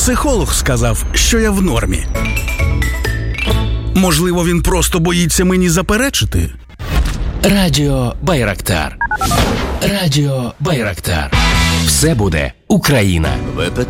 Психолог сказав, що я в нормі. Можливо, він просто боїться мені заперечити? Радіо Байрактар. Радіо Байрактар. Все буде Україна.